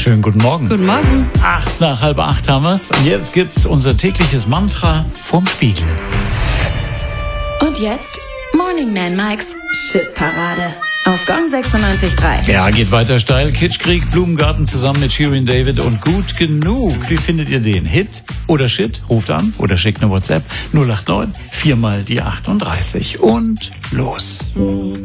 Schönen guten Morgen. Guten Morgen. 7:45 haben wir's. Und jetzt gibt's unser tägliches Mantra vorm Spiegel. Und jetzt Morning Man Mikes Shit-Parade auf Gong 96.3. Ja, geht weiter steil. Kitschkrieg, Blumengarten zusammen mit Shirin David und Gut genug. Wie findet ihr den? Hit oder Shit? Ruft an oder schickt eine WhatsApp 089 4 mal die 38 und los.